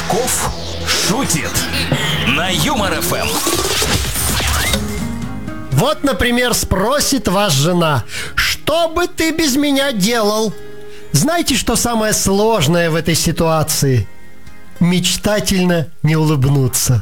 Чесноков шутит на Юмор ФМ. Вот, например, спросит вас жена: что бы ты без меня делал? Знаете, что самое сложное в этой ситуации? Мечтательно не улыбнуться.